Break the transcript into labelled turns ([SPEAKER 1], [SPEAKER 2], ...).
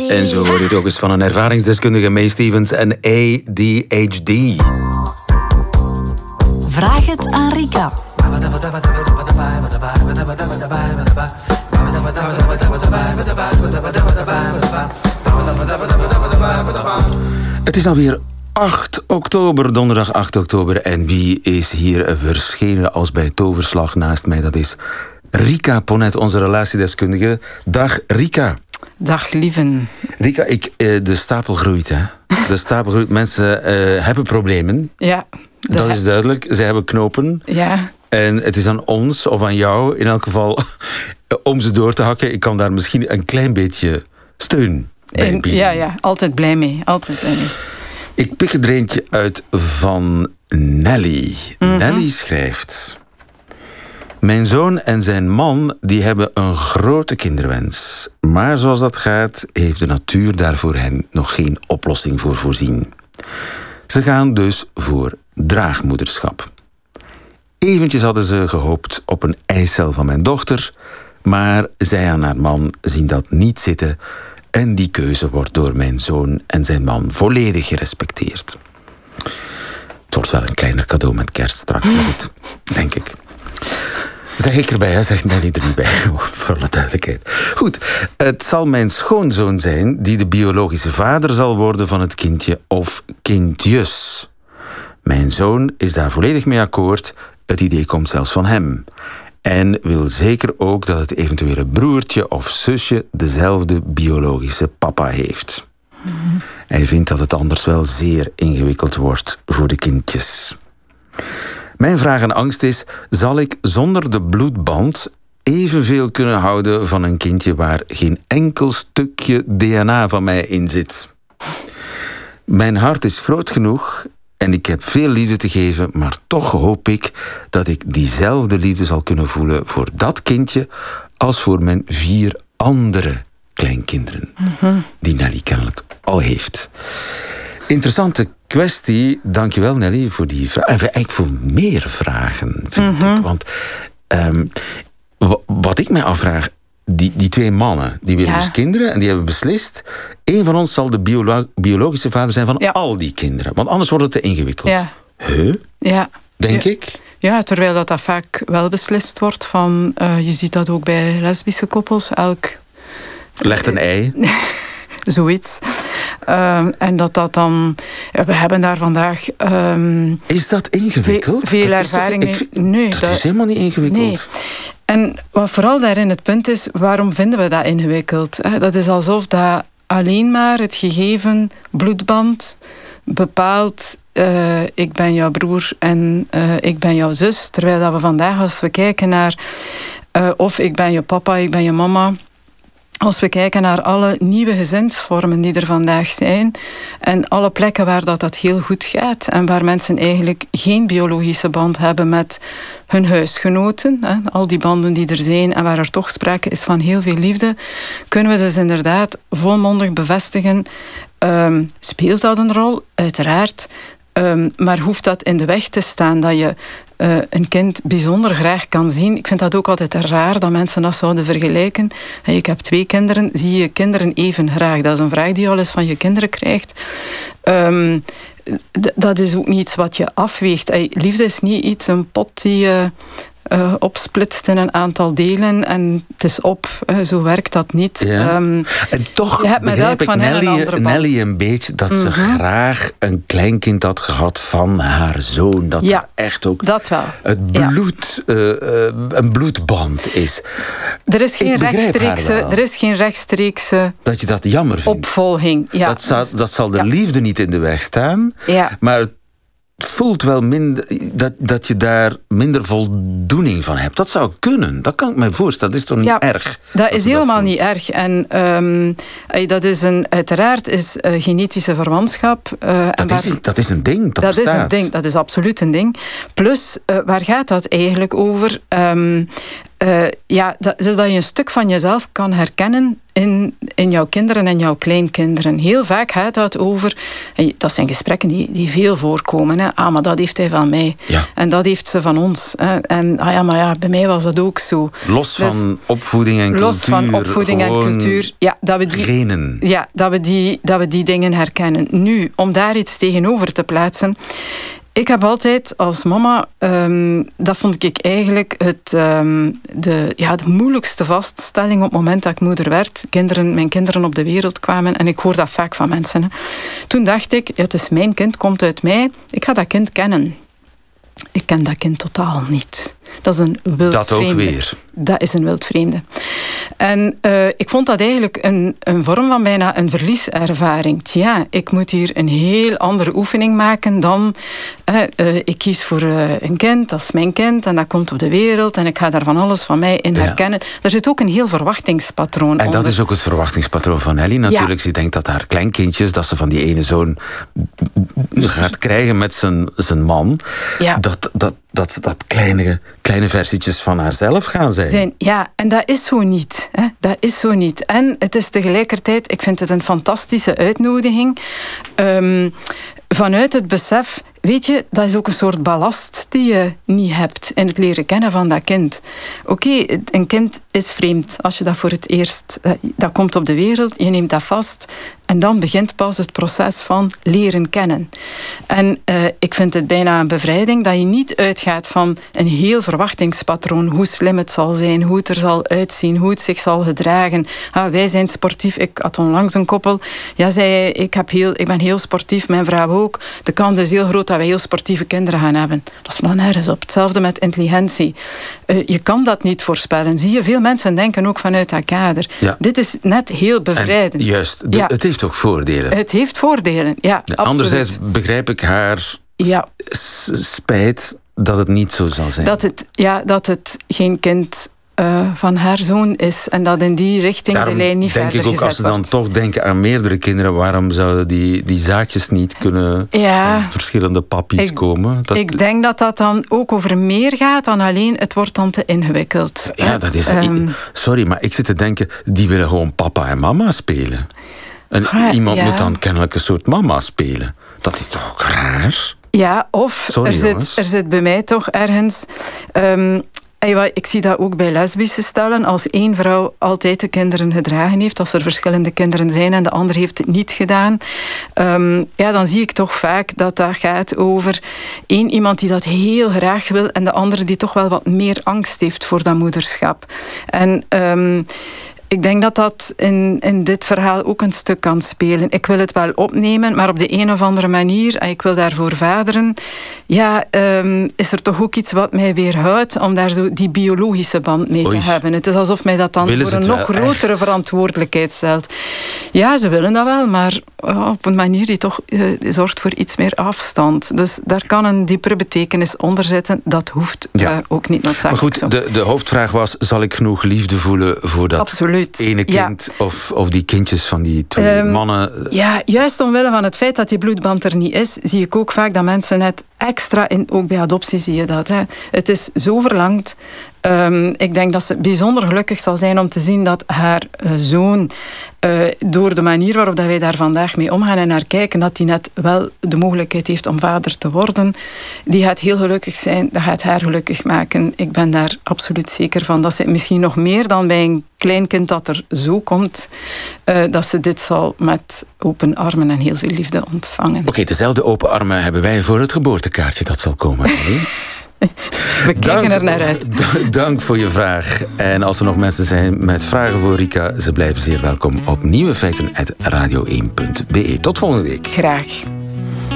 [SPEAKER 1] En zo hoor je het ook eens van een ervaringsdeskundige, May Stevens en ADHD.
[SPEAKER 2] Vraag het aan Rika.
[SPEAKER 1] Het is alweer 8 oktober, donderdag 8 oktober. En wie is hier verschenen als bij toverslag naast mij? Dat is Rika Ponet, onze relatiedeskundige. Dag Rika.
[SPEAKER 3] Dag lieven.
[SPEAKER 1] Rika, de stapel groeit, hè? De stapel groeit. Mensen hebben problemen.
[SPEAKER 3] Ja.
[SPEAKER 1] Dat is duidelijk. Ze hebben knopen.
[SPEAKER 3] Ja.
[SPEAKER 1] En het is aan ons, of aan jou in elk geval, om ze door te hakken. Ik kan daar misschien een klein beetje steun bij bieden.
[SPEAKER 3] Ja, altijd blij mee. Altijd blij mee.
[SPEAKER 1] Ik pik er eentje uit van Nelly. Nelly schrijft: mijn zoon en zijn man die hebben een grote kinderwens. Maar zoals dat gaat, heeft de natuur daar voor hen nog geen oplossing voor voorzien. Ze gaan dus voor draagmoederschap. Eventjes hadden ze gehoopt op een eicel van mijn dochter, maar zij en haar man zien dat niet zitten en die keuze wordt door mijn zoon en zijn man volledig gerespecteerd. Het wordt wel een kleiner cadeau met kerst straks, maar goed, denk ik. Zeg ik erbij, hè? Zegt Nelly er niet bij, voor alle duidelijkheid. Goed, het zal mijn schoonzoon zijn die de biologische vader zal worden van het kindje of kindjes. Mijn zoon is daar volledig mee akkoord. Het idee komt zelfs van hem. En wil zeker ook dat het eventuele broertje of zusje dezelfde biologische papa heeft. Hij vindt dat het anders wel zeer ingewikkeld wordt voor de kindjes. Mijn vraag en angst is: zal ik zonder de bloedband evenveel kunnen houden van een kindje waar geen enkel stukje DNA van mij in zit? Mijn hart is groot genoeg en ik heb veel liefde te geven, maar toch hoop ik dat ik diezelfde liefde zal kunnen voelen voor dat kindje als voor mijn 4 andere kleinkinderen, die Nelly kennelijk al heeft. Interessante kwestie. Dankjewel Nelly voor die vraag. En eigenlijk voor meer vragen, vind ik. Want wat ik mij afvraag, die 2 mannen, die willen dus kinderen en die hebben beslist, één van ons zal de biologische vader zijn van al die kinderen. Want anders wordt het te ingewikkeld.
[SPEAKER 3] Ja.
[SPEAKER 1] Ja. Denk ik.
[SPEAKER 3] Ja, terwijl dat vaak wel beslist wordt van, je ziet dat ook bij lesbische koppels,
[SPEAKER 1] legt een ei.
[SPEAKER 3] Zoiets. En dat dan... we hebben daar vandaag...
[SPEAKER 1] is dat ingewikkeld?
[SPEAKER 3] Veel ervaringen. Nee,
[SPEAKER 1] dat is helemaal niet ingewikkeld.
[SPEAKER 3] Nee. En wat vooral daarin het punt is, waarom vinden we dat ingewikkeld? Dat is alsof dat alleen maar het gegeven bloedband bepaalt, ik ben jouw broer en ik ben jouw zus. Terwijl dat we vandaag, als we kijken naar of ik ben je papa, ik ben je mama, als we kijken naar alle nieuwe gezinsvormen die er vandaag zijn en alle plekken waar dat heel goed gaat en waar mensen eigenlijk geen biologische band hebben met hun huisgenoten, al die banden die er zijn en waar er toch sprake is van heel veel liefde, kunnen we dus inderdaad volmondig bevestigen, speelt dat een rol? Uiteraard. Maar hoeft dat in de weg te staan dat je een kind bijzonder graag kan zien? Ik vind dat ook altijd raar dat mensen dat zouden vergelijken. Ik heb 2 kinderen, zie je kinderen even graag? Dat is een vraag die je al eens van je kinderen krijgt. Dat is ook niet iets wat je afweegt. Liefde is niet iets, een pot die je opsplitst in een aantal delen en het is op. Zo werkt dat niet.
[SPEAKER 1] Ja. En toch begrijp ik Nelly een beetje dat ze graag een kleinkind had gehad van haar zoon. Dat er echt ook
[SPEAKER 3] dat wel.
[SPEAKER 1] Het bloed, een bloedband is.
[SPEAKER 3] Er is geen rechtstreekse
[SPEAKER 1] dat je dat jammer vindt.
[SPEAKER 3] Opvolging. Ja.
[SPEAKER 1] Dat zal de liefde niet in de weg staan. Ja. Maar het voelt wel minder dat je daar minder voldoening van hebt. Dat zou kunnen. Dat kan ik me voorstellen. Dat is toch niet erg?
[SPEAKER 3] Dat is helemaal niet erg. En dat is uiteraard is genetische verwantschap.
[SPEAKER 1] Dat is een ding.
[SPEAKER 3] Dat is een ding. Dat is absoluut een ding. Plus, waar gaat dat eigenlijk over? dus dat je een stuk van jezelf kan herkennen in jouw kinderen en jouw kleinkinderen. Heel vaak gaat dat over... Dat zijn gesprekken die veel voorkomen. Hè. Maar dat heeft hij van mij. Ja. En dat heeft ze van ons. Hè. En bij mij was dat ook zo.
[SPEAKER 1] Los van opvoeding en cultuur.
[SPEAKER 3] Los van opvoeding en cultuur. Ja, dat we die dingen herkennen. Nu, om daar iets tegenover te plaatsen... Ik heb altijd als mama, dat vond ik eigenlijk de moeilijkste vaststelling op het moment dat ik moeder werd. Mijn kinderen op de wereld kwamen en ik hoor dat vaak van mensen. Hè. Toen dacht ik, het is mijn kind, komt uit mij, ik ga dat kind kennen. Ik ken dat kind totaal niet. Dat is een wildvreemde.
[SPEAKER 1] Dat ook weer.
[SPEAKER 3] Dat is een wildvreemde. En ik vond dat eigenlijk een vorm van bijna een verlieservaring. Tja, ik moet hier een heel andere oefening maken dan... ik kies voor een kind, dat is mijn kind, en dat komt op de wereld, en ik ga daar van alles van mij in herkennen. Er zit ook een heel verwachtingspatroon onder.
[SPEAKER 1] En dat is ook het verwachtingspatroon van Nelly natuurlijk. Ze denkt dat haar kleinkindjes, dat ze van die ene zoon gaat krijgen met zijn man, dat ze dat kleine versietjes van haarzelf gaan zijn.
[SPEAKER 3] Ja, en dat is zo niet. Hè. Dat is zo niet. En het is tegelijkertijd, ik vind het een fantastische uitnodiging. Vanuit het besef, weet je, dat is ook een soort ballast die je niet hebt in het leren kennen van dat kind. Oké, een kind is vreemd. Als je dat voor het eerst, dat komt op de wereld, je neemt dat vast en dan begint pas het proces van leren kennen. En ik vind het bijna een bevrijding dat je niet uitgaat van een heel verwachtingspatroon, hoe slim het zal zijn, hoe het er zal uitzien, hoe het zich zal gedragen. Wij zijn sportief. Ik had onlangs een koppel. Ja, zei ik ben heel sportief, mijn vrouw ook. De kans is heel groot dat wij heel sportieve kinderen gaan hebben. Dat is nog nergens op. Hetzelfde met intelligentie. Je kan dat niet voorspellen. Zie je, veel mensen denken ook vanuit dat kader. Ja. Dit is net heel bevrijdend.
[SPEAKER 1] En juist, het heeft ook voordelen.
[SPEAKER 3] Het heeft voordelen, ja, absoluut.
[SPEAKER 1] Anderzijds begrijp ik haar spijt dat het niet zo zal zijn.
[SPEAKER 3] Dat het geen kind van haar zoon is en dat in die richting daarom de lijn niet verder gezet wordt.
[SPEAKER 1] Denk ik ook, als ze dan toch denken aan meerdere kinderen, waarom zouden die zaadjes niet kunnen van verschillende pappies komen?
[SPEAKER 3] Ik denk dat dat dan ook over meer gaat dan alleen het wordt dan te ingewikkeld.
[SPEAKER 1] Ja, dat is... sorry, maar ik zit te denken, die willen gewoon papa en mama spelen. En iemand moet dan kennelijk een soort mama spelen. Dat is toch ook raar?
[SPEAKER 3] Ja, of er zit bij mij toch ergens... ik zie dat ook bij lesbische stellen. Als één vrouw altijd de kinderen gedragen heeft, als er verschillende kinderen zijn en de ander heeft het niet gedaan, dan zie ik toch vaak dat gaat over iemand die dat heel graag wil en de andere die toch wel wat meer angst heeft voor dat moederschap. En... ik denk dat dat in dit verhaal ook een stuk kan spelen. Ik wil het wel opnemen, maar op de een of andere manier, ik wil daarvoor vaderen, is er toch ook iets wat mij weerhoudt om daar zo die biologische band mee te hebben. Het is alsof mij dat dan voor een nog grotere verantwoordelijkheid stelt. Ja, ze willen dat wel, maar op een manier die toch zorgt voor iets meer afstand. Dus daar kan een diepere betekenis onder zitten. Dat hoeft ook niet noodzakelijk.
[SPEAKER 1] Maar goed, de hoofdvraag was, zal ik genoeg liefde voelen voor dat...
[SPEAKER 3] Absoluut.
[SPEAKER 1] Ene kind of die kindjes van die twee mannen.
[SPEAKER 3] Ja, juist omwille van het feit dat die bloedband er niet is, zie ik ook vaak dat mensen het extra, ook bij adoptie zie je dat. Hè. Het is zo verlangd. Ik denk dat ze bijzonder gelukkig zal zijn om te zien dat haar zoon, door de manier waarop dat wij daar vandaag mee omgaan en naar kijken, dat hij net wel de mogelijkheid heeft om vader te worden. Die gaat heel gelukkig zijn, dat gaat haar gelukkig maken. Ik ben daar absoluut zeker van. Dat ze misschien nog meer dan bij een klein kind dat er zo komt, dat ze dit zal met open armen en heel veel liefde ontvangen.
[SPEAKER 1] Oké, dezelfde open armen hebben wij voor het geboortekaartje dat zal komen.
[SPEAKER 3] We kijken er naar uit.
[SPEAKER 1] Dank voor je vraag. En als er nog mensen zijn met vragen voor Rika, ze blijven zeer welkom op nieuwefeiten@radio1.be. Tot volgende week.
[SPEAKER 3] Graag.